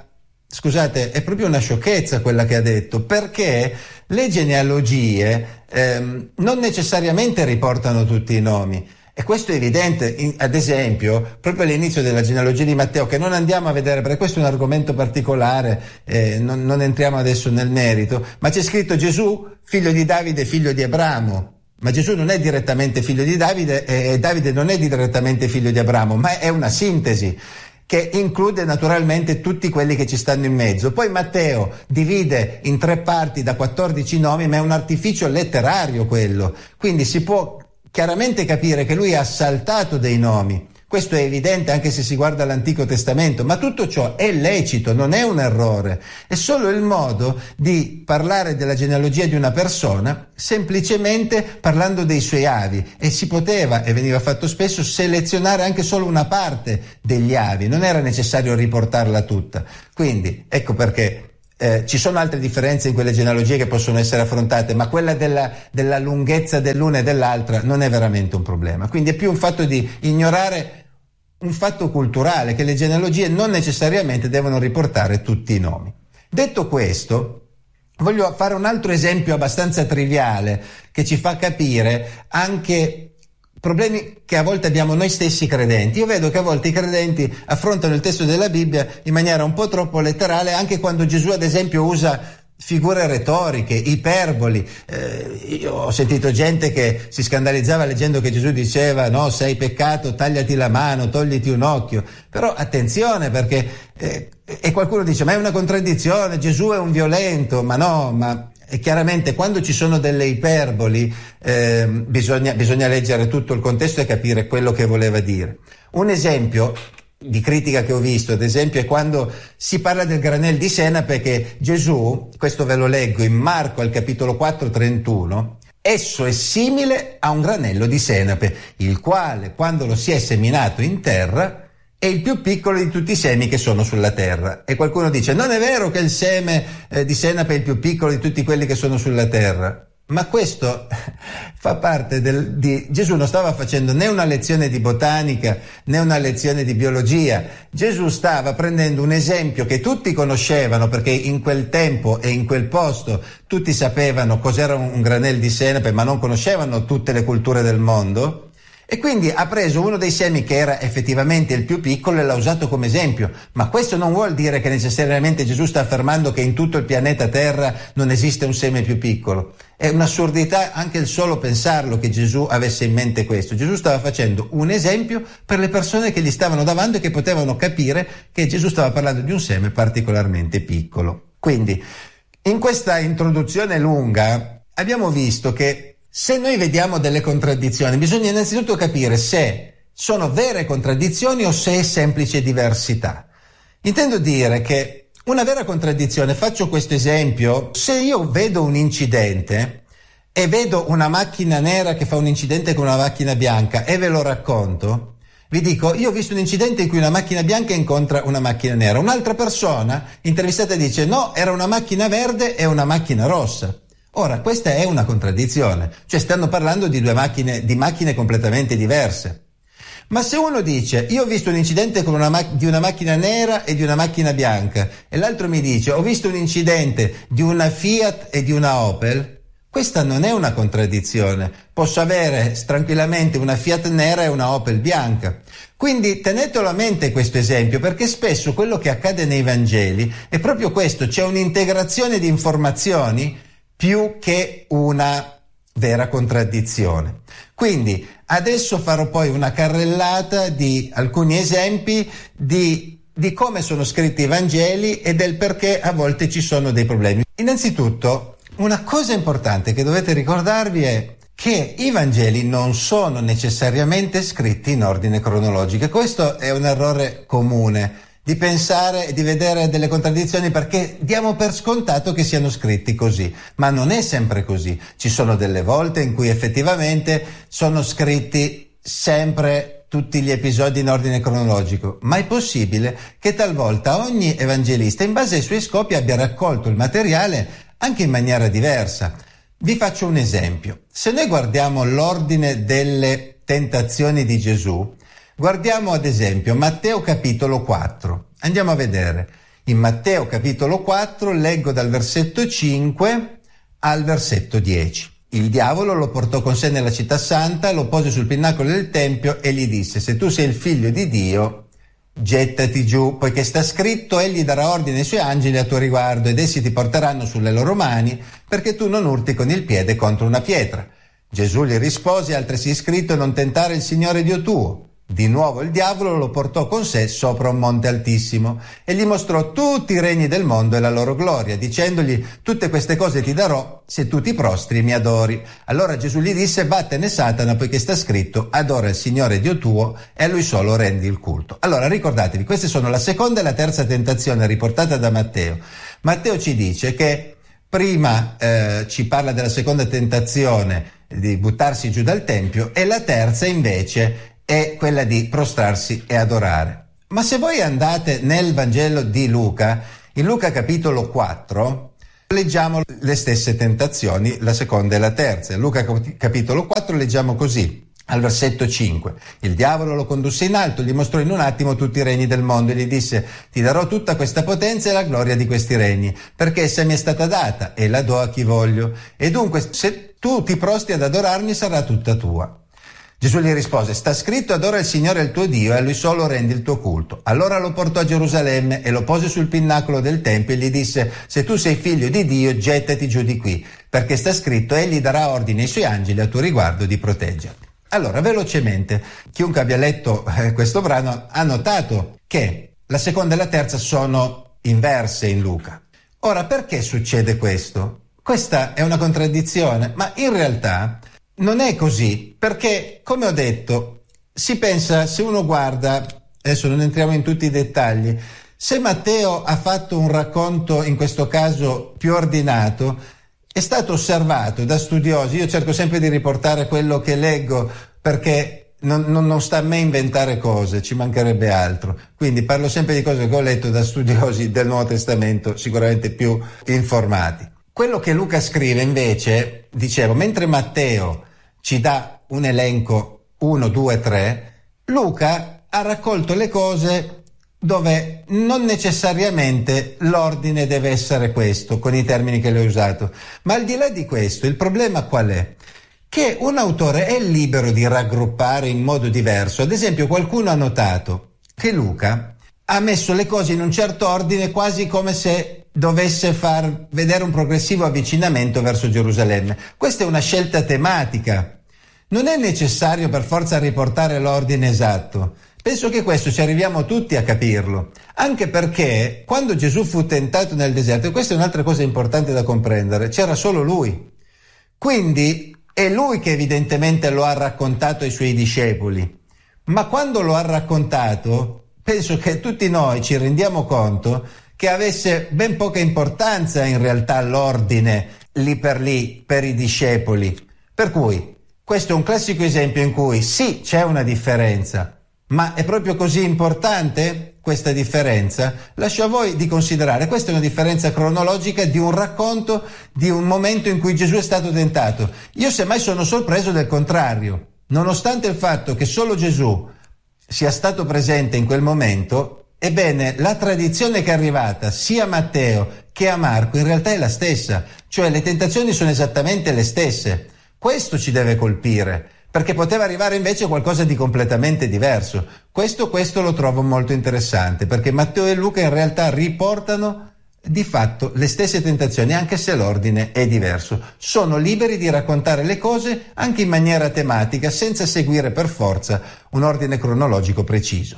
è proprio una sciocchezza quella che ha detto, perché le genealogie non necessariamente riportano tutti i nomi. E questo è evidente, ad esempio, proprio all'inizio della genealogia di Matteo, che non andiamo a vedere perché questo è un argomento particolare, non entriamo adesso nel merito, ma c'è scritto Gesù, figlio di Davide, figlio di Abramo. Ma Gesù non è direttamente figlio di Davide e Davide non è direttamente figlio di Abramo, ma è una sintesi che include naturalmente tutti quelli che ci stanno in mezzo. Poi Matteo divide in 3 parti da 14 nomi, ma è un artificio letterario quello, quindi si può chiaramente capire che lui ha saltato dei nomi. Questo è evidente anche se si guarda l'Antico Testamento, ma tutto ciò è lecito, non è un errore, è solo il modo di parlare della genealogia di una persona semplicemente parlando dei suoi avi, e si poteva, e veniva fatto spesso, selezionare anche solo una parte degli avi, non era necessario riportarla tutta. Quindi ecco perché ci sono altre differenze in quelle genealogie che possono essere affrontate, ma quella della lunghezza dell'una e dell'altra non è veramente un problema. Quindi è più un fatto di ignorare un fatto culturale, che le genealogie non necessariamente devono riportare tutti i nomi. Detto questo, voglio fare un altro esempio abbastanza triviale che ci fa capire anche problemi che a volte abbiamo noi stessi credenti. Io vedo che a volte i credenti affrontano il testo della Bibbia in maniera un po' troppo letterale, anche quando Gesù ad esempio usa figure retoriche, iperboli. Io ho sentito gente che si scandalizzava leggendo che Gesù diceva: no, se hai peccato tagliati la mano, togliti un occhio. Però attenzione, perché e qualcuno dice: ma è una contraddizione, Gesù è un violento. Ma no, ma chiaramente quando ci sono delle iperboli bisogna leggere tutto il contesto e capire quello che voleva dire. Un esempio di critica che ho visto, ad esempio, è quando si parla del granel di senape, che Gesù, questo ve lo leggo in Marco al capitolo 4, 31, esso è simile a un granello di senape, il quale, quando lo si è seminato in terra, è il più piccolo di tutti i semi che sono sulla terra. E qualcuno dice: non è vero che il seme di senape è il più piccolo di tutti quelli che sono sulla terra. Ma questo fa parte Gesù non stava facendo né una lezione di botanica né una lezione di biologia. Gesù stava prendendo un esempio che tutti conoscevano, perché in quel tempo e in quel posto tutti sapevano cos'era un granel di senape, ma non conoscevano tutte le culture del mondo. E quindi ha preso uno dei semi che era effettivamente il più piccolo e l'ha usato come esempio. Ma questo non vuol dire che necessariamente Gesù sta affermando che in tutto il pianeta Terra non esiste un seme più piccolo. È un'assurdità anche il solo pensarlo, che Gesù avesse in mente questo. Gesù stava facendo un esempio per le persone che gli stavano davanti e che potevano capire che Gesù stava parlando di un seme particolarmente piccolo. Quindi, in questa introduzione lunga abbiamo visto che se noi vediamo delle contraddizioni, bisogna innanzitutto capire se sono vere contraddizioni o se è semplice diversità. Intendo dire che una vera contraddizione, faccio questo esempio: se io vedo un incidente e vedo una macchina nera che fa un incidente con una macchina bianca e ve lo racconto, vi dico: io ho visto un incidente in cui una macchina bianca incontra una macchina nera. Un'altra persona intervistata dice: no, era una macchina verde e una macchina rossa. Ora, questa è una contraddizione, cioè stanno parlando di di macchine completamente diverse. Ma se uno dice: io ho visto un incidente di una macchina nera e di una macchina bianca, e l'altro mi dice: ho visto un incidente di una Fiat e di una Opel, questa non è una contraddizione. Posso avere tranquillamente una Fiat nera e una Opel bianca. Quindi tenetelo a mente questo esempio, perché spesso quello che accade nei Vangeli è proprio questo: c'è un'integrazione di informazioni più che una vera contraddizione. Quindi adesso farò poi una carrellata di alcuni esempi di come sono scritti i Vangeli e del perché a volte ci sono dei problemi. Innanzitutto, una cosa importante che dovete ricordarvi è che i Vangeli non sono necessariamente scritti in ordine cronologico. Questo è un errore comune, di pensare e di vedere delle contraddizioni perché diamo per scontato che siano scritti così, ma non è sempre così. Ci sono delle volte in cui effettivamente sono scritti sempre tutti gli episodi in ordine cronologico, ma è possibile che talvolta ogni evangelista, in base ai suoi scopi, abbia raccolto il materiale anche in maniera diversa. Vi faccio un esempio. Se noi guardiamo l'ordine delle tentazioni di Gesù, guardiamo ad esempio Matteo capitolo 4. Andiamo a vedere. In Matteo capitolo 4 leggo dal versetto 5 al versetto 10. Il diavolo lo portò con sé nella città santa, lo pose sul pinnacolo del tempio e gli disse: se tu sei il figlio di Dio, gettati giù, poiché sta scritto: egli darà ordine ai suoi angeli a tuo riguardo ed essi ti porteranno sulle loro mani perché tu non urti con il piede contro una pietra. Gesù gli rispose: altresì è scritto: non tentare il Signore Dio tuo. Di nuovo il diavolo lo portò con sé sopra un monte altissimo e gli mostrò tutti i regni del mondo e la loro gloria, dicendogli: tutte queste cose ti darò se tu ti prostri e mi adori. Allora Gesù gli disse: vattene Satana, poiché sta scritto: adora il Signore Dio tuo e a Lui solo rendi il culto. Allora ricordatevi, queste sono la seconda e la terza tentazione riportata da Matteo. Matteo ci dice che prima ci parla della seconda tentazione di buttarsi giù dal Tempio e la terza invece è quella di prostrarsi e adorare. Ma se voi andate nel Vangelo di Luca, in Luca capitolo 4, leggiamo le stesse tentazioni, la seconda e la terza. In Luca capitolo 4 leggiamo così, al versetto 5. Il diavolo lo condusse in alto, gli mostrò in un attimo tutti i regni del mondo e gli disse: ti darò tutta questa potenza e la gloria di questi regni, perché essa mi è stata data e la do a chi voglio. E dunque, se tu ti prostri ad adorarmi, sarà tutta tua. Gesù gli rispose: sta scritto: adora il Signore il tuo Dio e a Lui solo rendi il tuo culto. Allora lo portò a Gerusalemme e lo pose sul pinnacolo del Tempio e gli disse: se tu sei figlio di Dio, gettati giù di qui, perché sta scritto: egli darà ordine ai suoi angeli a tuo riguardo di proteggerti. Allora, velocemente, chiunque abbia letto questo brano ha notato che la seconda e la terza sono inverse in Luca. Ora, perché succede questo? Questa è una contraddizione, ma in realtà non è così, perché, come ho detto, si pensa, se uno guarda, adesso non entriamo in tutti i dettagli, se Matteo ha fatto un racconto, in questo caso più ordinato, è stato osservato da studiosi. Io cerco sempre di riportare quello che leggo, perché non sta a me inventare cose, ci mancherebbe altro. Quindi parlo sempre di cose che ho letto da studiosi del Nuovo Testamento, sicuramente più informati. Quello che Luca scrive invece, dicevo, mentre Matteo ci dà un elenco 1, 2, 3, Luca ha raccolto le cose dove non necessariamente l'ordine deve essere questo, con i termini che le ho usato. Ma al di là di questo, il problema qual è? Che un autore è libero di raggruppare in modo diverso. Ad esempio, qualcuno ha notato che Luca ha messo le cose in un certo ordine, quasi come se dovesse far vedere un progressivo avvicinamento verso Gerusalemme. Questa è una scelta tematica. Non è necessario per forza riportare l'ordine esatto. Penso che questo ci arriviamo tutti a capirlo, anche perché quando Gesù fu tentato nel deserto, e questa è un'altra cosa importante da comprendere, c'era solo lui. Quindi è lui che evidentemente lo ha raccontato ai suoi discepoli. Ma quando lo ha raccontato, penso che tutti noi ci rendiamo conto che avesse ben poca importanza in realtà l'ordine lì per i discepoli. Per cui questo è un classico esempio in cui sì, c'è una differenza, ma è proprio così importante questa differenza? Lascio a voi di considerare. Questa è una differenza cronologica di un racconto di un momento in cui Gesù è stato tentato. Io semmai sono sorpreso del contrario. Nonostante il fatto che solo Gesù sia stato presente in quel momento, ebbene, la tradizione che è arrivata sia a Matteo che a Marco in realtà è la stessa, cioè le tentazioni sono esattamente le stesse. Questo ci deve colpire, perché poteva arrivare invece qualcosa di completamente diverso. Questo lo trovo molto interessante, perché Matteo e Luca in realtà riportano di fatto le stesse tentazioni, anche se l'ordine è diverso. Sono liberi di raccontare le cose anche in maniera tematica, senza seguire per forza un ordine cronologico preciso.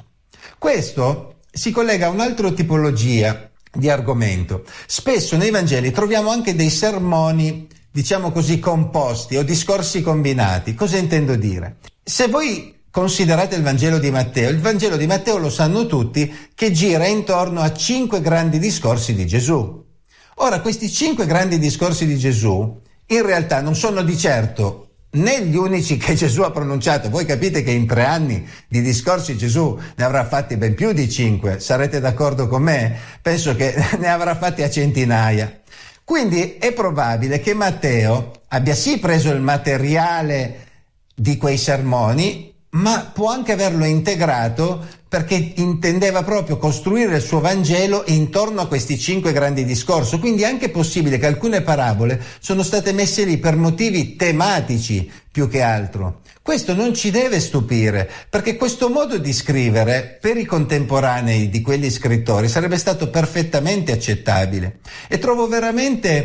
Questo si collega a un'altra tipologia di argomento. Spesso nei Vangeli troviamo anche dei sermoni, diciamo così, composti o discorsi combinati. Cosa intendo dire? Se voi considerate il Vangelo di Matteo lo sanno tutti che gira intorno a 5 grandi discorsi di Gesù. Ora, questi 5 grandi discorsi di Gesù in realtà non sono di certo né gli unici che Gesù ha pronunciato. Voi capite che in 3 anni di discorsi Gesù ne avrà fatti ben più di 5, sarete d'accordo con me? Penso che ne avrà fatti a centinaia. Quindi è probabile che Matteo abbia sì preso il materiale di quei sermoni, ma può anche averlo integrato perché intendeva proprio costruire il suo Vangelo intorno a questi 5 grandi discorsi. Quindi è anche possibile che alcune parabole sono state messe lì per motivi tematici più che altro. Questo non ci deve stupire, perché questo modo di scrivere per i contemporanei di quegli scrittori sarebbe stato perfettamente accettabile. E trovo veramente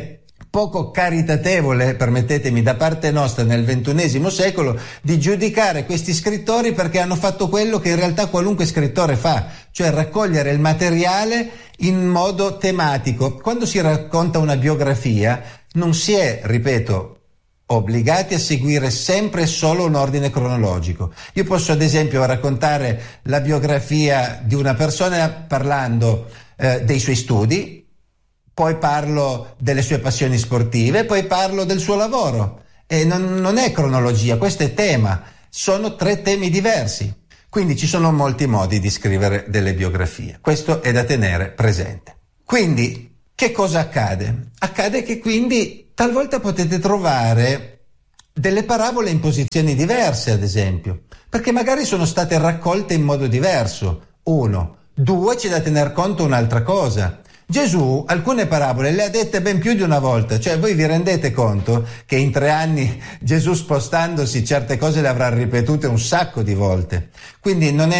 poco caritatevole, permettetemi, da parte nostra nel XXI secolo di giudicare questi scrittori perché hanno fatto quello che in realtà qualunque scrittore fa, cioè raccogliere il materiale in modo tematico. Quando si racconta una biografia non si è, ripeto, obbligati a seguire sempre solo un ordine cronologico. Io posso ad esempio raccontare la biografia di una persona parlando dei suoi studi, poi parlo delle sue passioni sportive, poi parlo del suo lavoro. E non è cronologia, questo è tema. Sono 3 temi diversi. Quindi ci sono molti modi di scrivere delle biografie. Questo è da tenere presente. Quindi, che cosa accade? Accade che quindi talvolta potete trovare delle parabole in posizioni diverse, ad esempio, perché magari sono state raccolte in modo diverso. 1. 2. C'è da tener conto un'altra cosa. Gesù alcune parabole le ha dette ben più di una volta, cioè voi vi rendete conto che in 3 anni Gesù, spostandosi, certe cose le avrà ripetute un sacco di volte. Quindi non è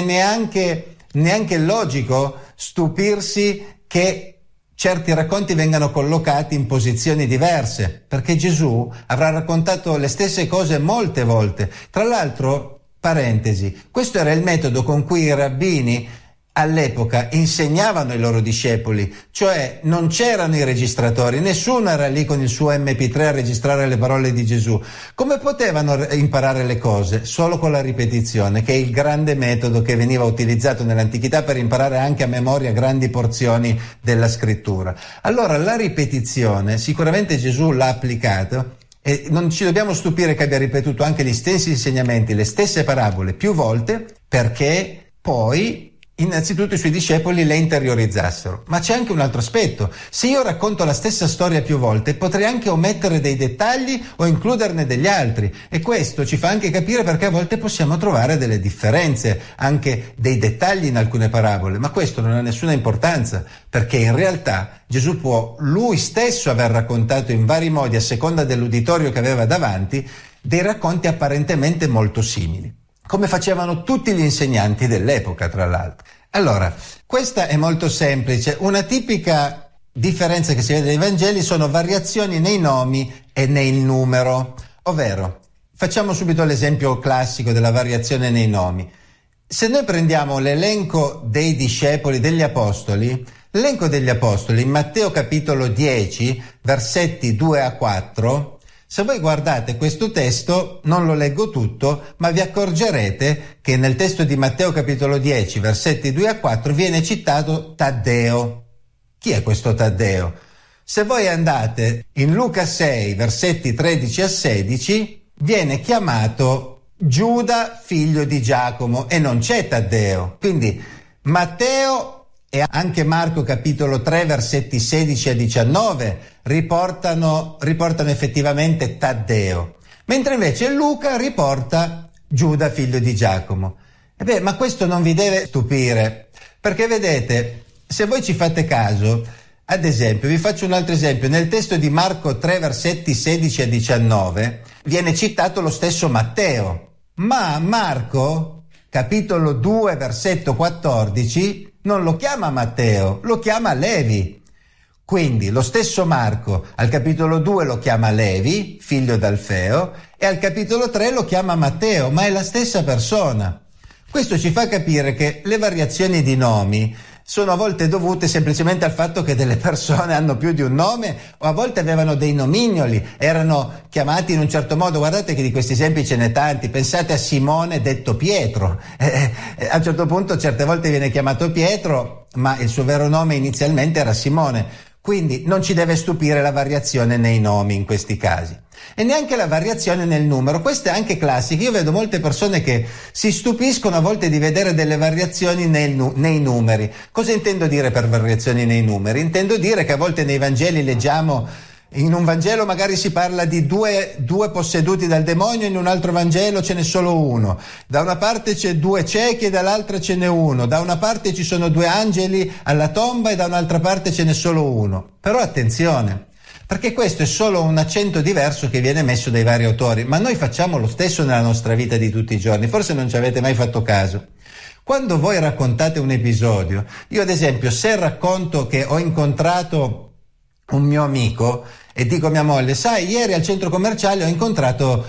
neanche logico stupirsi che certi racconti vengano collocati in posizioni diverse, perché Gesù avrà raccontato le stesse cose molte volte. Tra l'altro, parentesi, questo era il metodo con cui i rabbini all'epoca insegnavano ai loro discepoli, cioè non c'erano i registratori, nessuno era lì con il suo MP3 a registrare le parole di Gesù. Come potevano imparare le cose? Solo con la ripetizione, che è il grande metodo che veniva utilizzato nell'antichità per imparare anche a memoria grandi porzioni della scrittura. Allora la ripetizione sicuramente Gesù l'ha applicato, e non ci dobbiamo stupire che abbia ripetuto anche gli stessi insegnamenti, le stesse parabole più volte, perché poi innanzitutto i suoi discepoli le interiorizzassero. Ma c'è anche un altro aspetto: se io racconto la stessa storia più volte, potrei anche omettere dei dettagli o includerne degli altri, e questo ci fa anche capire perché a volte possiamo trovare delle differenze, anche dei dettagli in alcune parabole. Ma questo non ha nessuna importanza, perché in realtà Gesù può lui stesso aver raccontato in vari modi, a seconda dell'uditorio che aveva davanti, dei racconti apparentemente molto simili, come facevano tutti gli insegnanti dell'epoca, tra l'altro. Allora, questa è molto semplice. Una tipica differenza che si vede nei Vangeli sono variazioni nei nomi e nel numero. Ovvero, facciamo subito l'esempio classico della variazione nei nomi. Se noi prendiamo l'elenco dei discepoli, degli apostoli, l'elenco degli apostoli in Matteo capitolo 10, versetti 2 a 4, se voi guardate questo testo, non lo leggo tutto, ma vi accorgerete che nel testo di Matteo capitolo 10, versetti 2 a 4, viene citato Taddeo. Chi è questo Taddeo? Se voi andate in Luca 6, versetti 13 a 16, viene chiamato Giuda, figlio di Giacomo, e non c'è Taddeo. Quindi Matteo e anche Marco capitolo 3 versetti 16 a 19 riportano effettivamente Taddeo, mentre invece Luca riporta Giuda figlio di Giacomo. Ma questo non vi deve stupire, perché vedete, se voi ci fate caso, ad esempio, vi faccio un altro esempio, nel testo di Marco 3 versetti 16 a 19 viene citato lo stesso Matteo, ma Marco capitolo 2 versetto 14 non lo chiama Matteo, lo chiama Levi. Quindi lo stesso Marco al capitolo 2 lo chiama Levi, figlio d'Alfeo, e al capitolo 3 lo chiama Matteo, ma è la stessa persona. Questo ci fa capire che le variazioni di nomi sono a volte dovute semplicemente al fatto che delle persone hanno più di un nome, o a volte avevano dei nomignoli, erano chiamati in un certo modo. Guardate che di questi esempi ce n'è tanti. Pensate a Simone detto Pietro. A un certo punto certe volte viene chiamato Pietro, ma il suo vero nome inizialmente era Simone. Quindi non ci deve stupire la variazione nei nomi in questi casi. E neanche la variazione nel numero. Questa è anche classica. Io vedo molte persone che si stupiscono a volte di vedere delle variazioni nei numeri. Cosa intendo dire per variazioni nei numeri? Intendo dire che a volte nei Vangeli leggiamo, in un Vangelo magari si parla di due posseduti dal demonio, in un altro Vangelo ce n'è solo uno. Da una parte c'è 2 ciechi e dall'altra ce n'è uno. Da una parte ci sono 2 angeli alla tomba e da un'altra parte ce n'è solo uno. Però attenzione, perché questo è solo un accento diverso che viene messo dai vari autori, ma noi facciamo lo stesso nella nostra vita di tutti i giorni. Forse non ci avete mai fatto caso. Quando voi raccontate un episodio, io ad esempio, se racconto che ho incontrato un mio amico e dico a mia moglie: sai, ieri al centro commerciale ho incontrato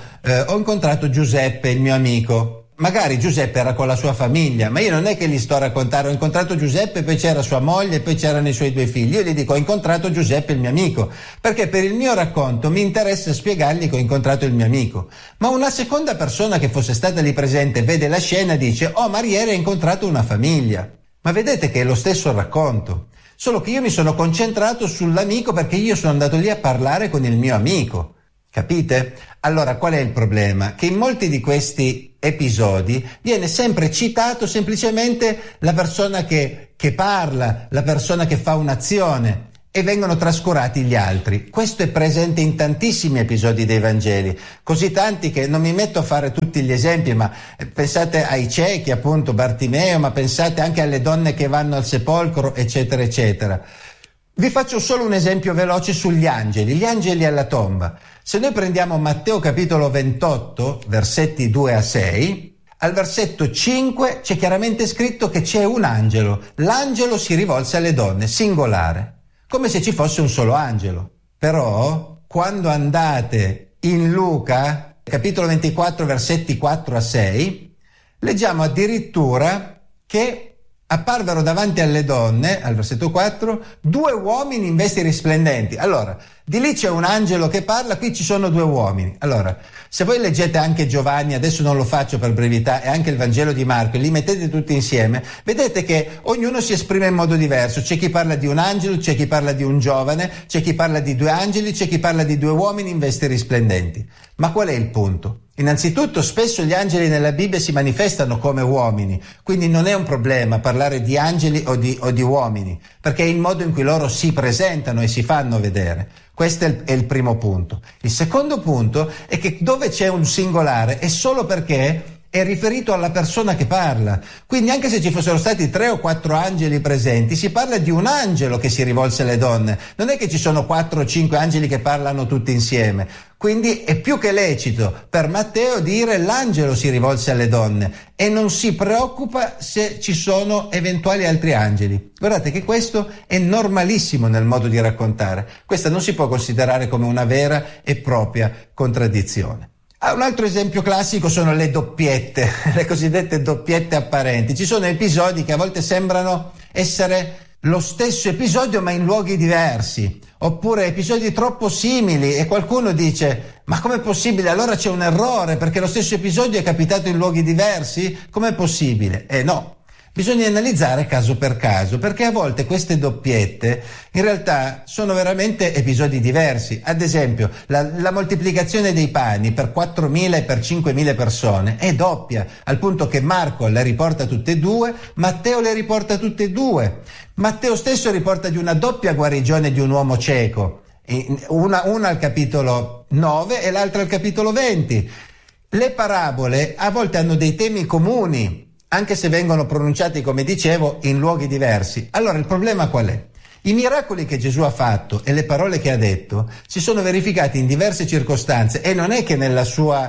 Giuseppe, il mio amico. Magari Giuseppe era con la sua famiglia, ma io non è che gli sto a raccontare: ho incontrato Giuseppe, poi c'era sua moglie, poi c'erano i suoi 2 figli. Io gli dico: ho incontrato Giuseppe, il mio amico, perché per il mio racconto mi interessa spiegargli che ho incontrato il mio amico. Ma una seconda persona che fosse stata lì presente vede la scena e dice: oh, ma ieri ha incontrato una famiglia. Ma vedete che è lo stesso racconto, solo che io mi sono concentrato sull'amico perché io sono andato lì a parlare con il mio amico. Capite? Allora, qual è il problema? Che in molti di questi episodi viene sempre citato semplicemente la persona che parla, la persona che fa un'azione, e vengono trascurati gli altri. Questo è presente in tantissimi episodi dei Vangeli, così tanti che non mi metto a fare tutti gli esempi, ma pensate ai ciechi, appunto, Bartimeo, ma pensate anche alle donne che vanno al sepolcro, eccetera, eccetera. Vi faccio solo un esempio veloce sugli angeli, gli angeli alla tomba. Se noi prendiamo Matteo capitolo 28, versetti 2 a 6, al versetto 5 c'è chiaramente scritto che c'è un angelo. L'angelo si rivolse alle donne, singolare, come se ci fosse un solo angelo. Però, quando andate in Luca, capitolo 24, versetti 4 a 6, leggiamo addirittura che apparvero davanti alle donne, al versetto 4, 2 uomini in vesti risplendenti. Allora, di lì c'è un angelo che parla, qui ci sono 2 uomini. Allora, se voi leggete anche Giovanni, adesso non lo faccio per brevità, e anche il Vangelo di Marco, e li mettete tutti insieme, vedete che ognuno si esprime in modo diverso. C'è chi parla di un angelo, c'è chi parla di un giovane, c'è chi parla di 2 angeli, c'è chi parla di 2 uomini in vesti risplendenti. Ma qual è il punto? Innanzitutto, spesso gli angeli nella Bibbia si manifestano come uomini, quindi non è un problema parlare di angeli o di uomini, perché è il modo in cui loro si presentano e si fanno vedere. Questo è il primo punto. Il secondo punto è che dove c'è un singolare è solo perché è riferito alla persona che parla. Quindi anche se ci fossero stati 3 o 4 angeli presenti, si parla di un angelo che si rivolse alle donne. Non è che ci sono 4 o 5 angeli che parlano tutti insieme. Quindi è più che lecito per Matteo dire l'angelo si rivolse alle donne e non si preoccupa se ci sono eventuali altri angeli. Guardate che questo è normalissimo nel modo di raccontare. Questa non si può considerare come una vera e propria contraddizione. Un altro esempio classico sono le doppiette, le cosiddette doppiette apparenti. Ci sono episodi che a volte sembrano essere lo stesso episodio ma in luoghi diversi, oppure episodi troppo simili e qualcuno dice: ma com'è possibile? Allora c'è un errore perché lo stesso episodio è capitato in luoghi diversi? Com'è possibile? No. Bisogna analizzare caso per caso, perché a volte queste doppiette in realtà sono veramente episodi diversi. Ad esempio, la moltiplicazione dei pani per 4.000 e per 5.000 persone è doppia, al punto che Marco le riporta tutte e 2, Matteo le riporta tutte e 2. Matteo stesso riporta di una doppia guarigione di un uomo cieco, una al capitolo 9 e l'altra al capitolo 20. Le parabole a volte hanno dei temi comuni, anche se vengono pronunciati, come dicevo, in luoghi diversi. Allora il problema qual è? I miracoli che Gesù ha fatto e le parole che ha detto si sono verificati in diverse circostanze, e non è che nel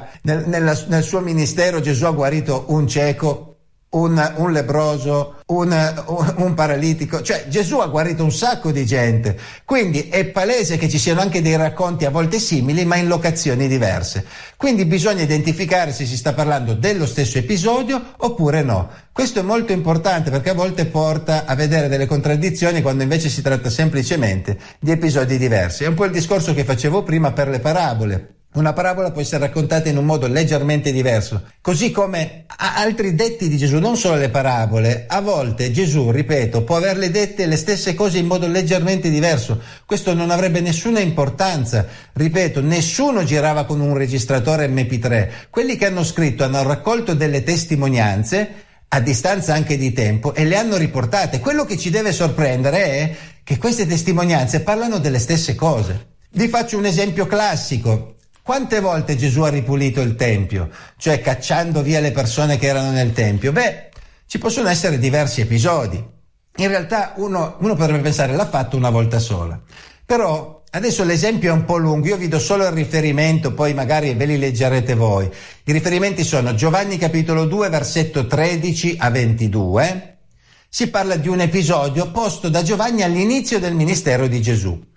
suo ministero Gesù ha guarito un cieco, un lebbroso, un paralitico, cioè Gesù ha guarito un sacco di gente, quindi è palese che ci siano anche dei racconti a volte simili ma in locazioni diverse, quindi bisogna identificare se si sta parlando dello stesso episodio oppure no. Questo è molto importante perché a volte porta a vedere delle contraddizioni quando invece si tratta semplicemente di episodi diversi. È un po' il discorso che facevo prima per le parabole. Una parabola può essere raccontata in un modo leggermente diverso, così come altri detti di Gesù, non solo le parabole. A volte Gesù, ripeto, può averle dette le stesse cose in modo leggermente diverso. Questo non avrebbe nessuna importanza. Ripeto, nessuno girava con un registratore MP3. Quelli che hanno scritto hanno raccolto delle testimonianze a distanza anche di tempo e le hanno riportate. Quello che ci deve sorprendere è che queste testimonianze parlano delle stesse cose. Vi faccio un esempio classico. Quante volte Gesù ha ripulito il Tempio, cioè cacciando via le persone che erano nel Tempio? Ci possono essere diversi episodi. In realtà uno potrebbe pensare l'ha fatto una volta sola. Però adesso l'esempio è un po' lungo, io vi do solo il riferimento, poi magari ve li leggerete voi. I riferimenti sono Giovanni capitolo 2, versetto 13 a 22. Si parla di un episodio posto da Giovanni all'inizio del ministero di Gesù.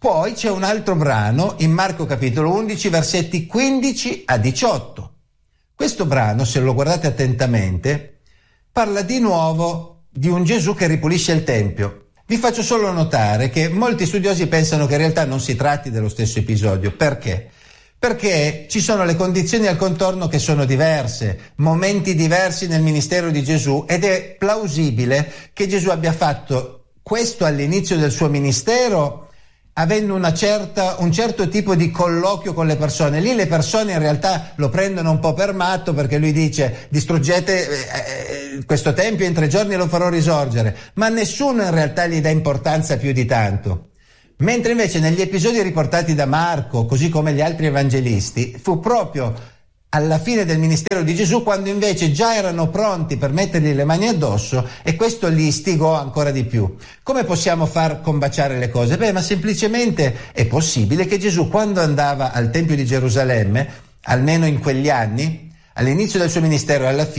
Poi c'è un altro brano in Marco capitolo 11, versetti 15 a 18. Questo brano, se lo guardate attentamente, parla di nuovo di un Gesù che ripulisce il Tempio. Vi faccio solo notare che molti studiosi pensano che in realtà non si tratti dello stesso episodio. Perché? Perché ci sono le condizioni al contorno che sono diverse, momenti diversi nel ministero di Gesù, ed è plausibile che Gesù abbia fatto questo all'inizio del suo ministero avendo un certo tipo di colloquio con le persone. Lì le persone in realtà lo prendono un po' per matto, perché lui dice: distruggete questo tempio, in 3 giorni lo farò risorgere, ma nessuno in realtà gli dà importanza più di tanto. Mentre invece negli episodi riportati da Marco, così come gli altri evangelisti, fu proprio alla fine del ministero di Gesù quando invece già erano pronti per mettergli le mani addosso, e questo li istigò ancora di più. Come possiamo far combaciare le cose? Ma semplicemente è possibile che Gesù, quando andava al Tempio di Gerusalemme, almeno in quegli anni, all'inizio del suo ministero e alla fine,